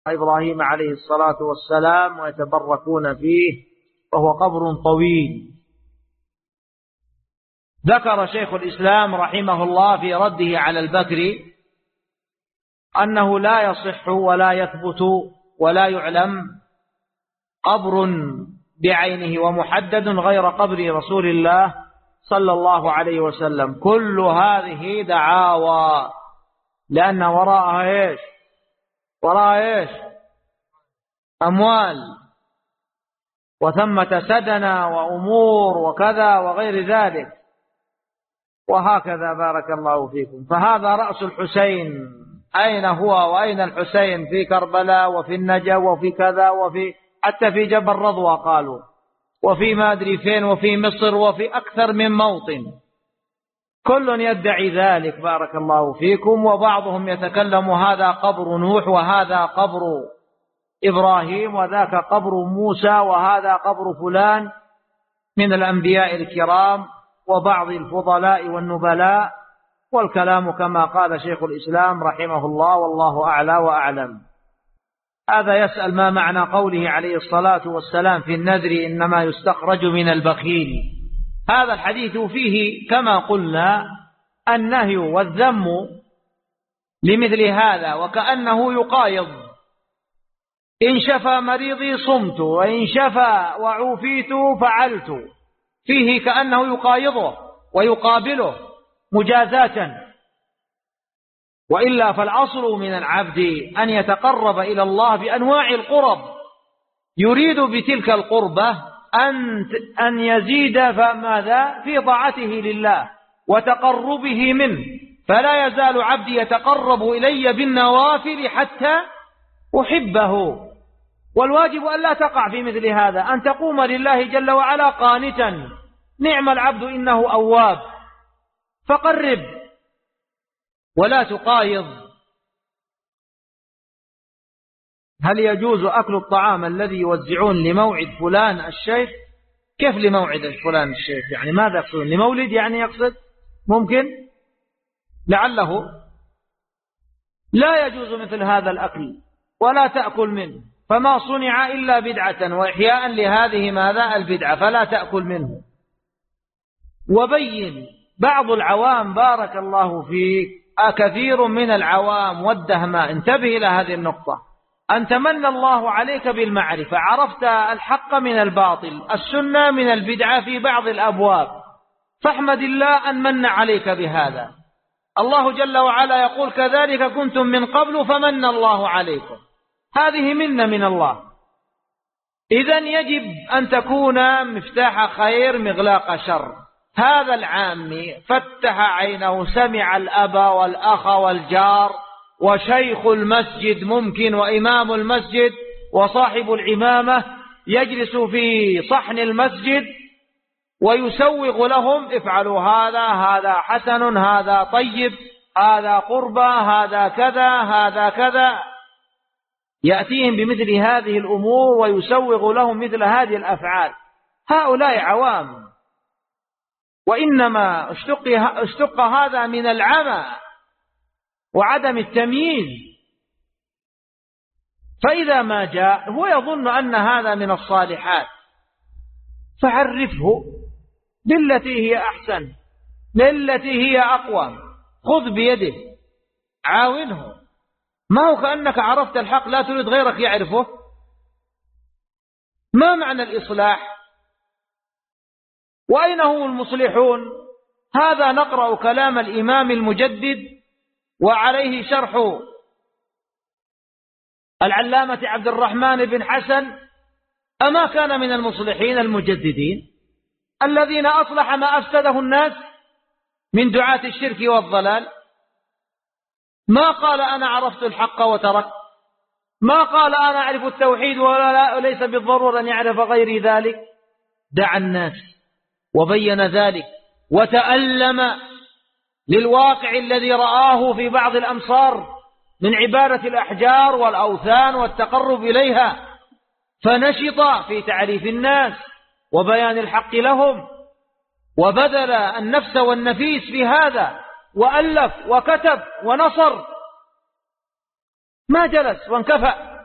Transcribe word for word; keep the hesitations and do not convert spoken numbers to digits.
إبراهيم عليه الصلاة والسلام ويتبركون فيه، وهو قبر طويل. ذكر شيخ الإسلام رحمه الله في رده على البكري أنه لا يصح ولا يثبت ولا يعلم قبر بعينه ومحدد غير قبر رسول الله صلى الله عليه وسلم. كل هذه دعاوى، لأن وراءها إيش؟ وراءها إيش؟ أموال، وثمة سدنا وأمور وكذا وغير ذلك، وهكذا. بارك الله فيكم. فهذا رأس الحسين، أين هو وأين الحسين؟ في كربلاء وفي النجف وفي كذا، وفي حتى في جبل رضوى قالوا، وفي ما أدري فين، وفي مصر، وفي أكثر من موطن، كل يدعي ذلك. بارك الله فيكم. وبعضهم يتكلم هذا قبر نوح، وهذا قبر إبراهيم، وذاك قبر موسى، وهذا قبر فلان من الأنبياء الكرام وبعض الفضلاء والنبلاء، والكلام كما قال شيخ الإسلام رحمه الله، والله أعلى وأعلم. هذا يسأل ما معنى قوله عليه الصلاة والسلام في النذر إنما يستخرج من البخيل. هذا الحديث فيه كما قلنا النهي والذم لمثل هذا، وكأنه يقايض: إن شفى مريضي صمت، وإن شفى وعوفيت فعلت. فيه كأنه يقايضه ويقابله مجازاة، وإلا فالأصل من العبد أن يتقرب إلى الله بأنواع القرب، يريد بتلك القربة أن أن يزيد فماذا في طاعته لله وتقربه منه. فلا يزال عبدي يتقرب إلي بالنوافل حتى أحبه. والواجب أن لا تقع في مثل هذا، أن تقوم لله جل وعلا قانتا: نعم العبد إنه أواب، فقرب ولا تقايض. هل يجوز أكل الطعام الذي يوزعون لموعد فلان الشيخ؟ كيف لموعد فلان الشيخ؟ يعني ماذا يقصدون؟ لمولد يعني يقصد؟ ممكن لعله. لا يجوز مثل هذا الأكل، ولا تأكل منه، فما صنع إلا بدعة وإحياء لهذه ماذا البدعة، فلا تأكل منه. وبين بعض العوام بارك الله فيك، كثير من العوام والدهماء، انتبه إلى هذه النقطة: أن تمن الله عليك بالمعرفة، عرفت الحق من الباطل، السنة من البدعة في بعض الأبواب، فاحمد الله أن من عليك بهذا. الله جل وعلا يقول: كذلك كنتم من قبل فمن الله عليكم. هذه منة من الله. إذن يجب أن تكون مفتاح خير مغلاق شر. هذا العامي فتح عينه، سمع الأب والأخ والجار وشيخ المسجد ممكن وإمام المسجد وصاحب العمامة يجلس في صحن المسجد ويسوغ لهم: افعلوا هذا، هذا حسن، هذا طيب، هذا قربة، هذا كذا، هذا كذا. يأتيهم بمثل هذه الأمور ويسوغ لهم مثل هذه الأفعال. هؤلاء عوام، وإنما اشتق هذا من العمى وعدم التمييز. فإذا ما جاء هو يظن أن هذا من الصالحات، فعرفه بالتي هي أحسن، بالتي هي أقوى، خذ بيده، عاونه. ما هو كأنك عرفت الحق لا تريد غيرك يعرفه. ما معنى الإصلاح؟ وأين هم المصلحون؟ هذا نقرأ كلام الإمام المجدد وعليه شرح العلامة عبد الرحمن بن حسن. أما كان من المصلحين المجددين الذين أصلح ما أفسده الناس من دعاة الشرك والضلال؟ ما قال أنا عرفت الحق وتركت، ما قال أنا أعرف التوحيد وليس بالضرورة أن يعرف غير ذلك. دعا الناس وبين ذلك وتألم للواقع الذي رآه في بعض الأمصار من عبادة الأحجار والأوثان والتقرب إليها، فنشط في تعريف الناس وبيان الحق لهم، وبذل النفس والنفيس في هذا، وألف وكتب ونصر، ما جلس وانكفأ.